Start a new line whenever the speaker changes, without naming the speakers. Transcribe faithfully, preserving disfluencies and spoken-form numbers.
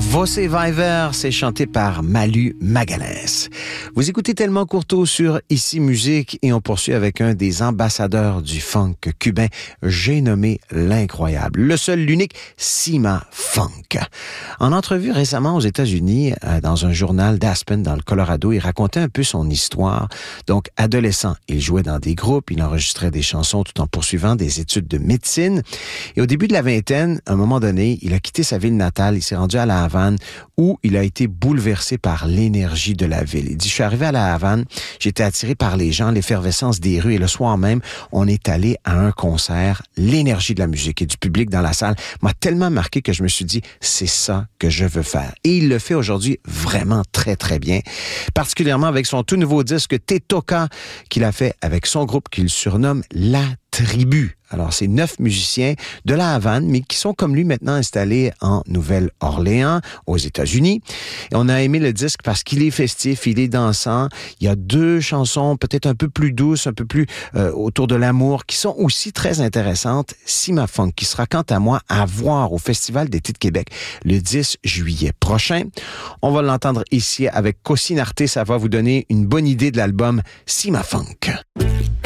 Você vai ver, c'est chanté par Malu Magalhães. Vous écoutez Tellement Courteau sur Ici Musique et on poursuit avec un des ambassadeurs du funk cubain, j'ai nommé l'incroyable, le seul, l'unique Cima Funk. En entrevue récemment aux États-Unis, dans un journal d'Aspen dans le Colorado, il racontait un peu son histoire. Donc, adolescent, il jouait dans des groupes, il enregistrait des chansons tout en poursuivant des études de médecine. Et au début de la vingtaine, à un moment donné, il a quitté sa ville natale, il s'est rendu à La Havane où il a été bouleversé par l'énergie de la ville. Il dit, je suis arrivé à La Havane, j'étais attiré par les gens, l'effervescence des rues et le soir même, on est allé à un concert. L'énergie de la musique et du public dans la salle m'a tellement marqué que je me suis dit, c'est ça que je veux faire. Et il le fait aujourd'hui vraiment très, très bien. Particulièrement avec son tout nouveau disque Te Toca qu'il a fait avec son groupe qu'il surnomme La Tribu. Alors, c'est neuf musiciens de La Havane, mais qui sont comme lui maintenant installés en Nouvelle-Orléans, aux États-Unis. Et on a aimé le disque parce qu'il est festif, il est dansant. Il y a deux chansons peut-être un peu plus douces, un peu plus euh, autour de l'amour, qui sont aussi très intéressantes. Cima Funk, qui sera quant à moi à voir au Festival d'été de Québec le dix juillet prochain. On va l'entendre ici avec Cosinarte. Ça va vous donner une bonne idée de l'album Cima Funk.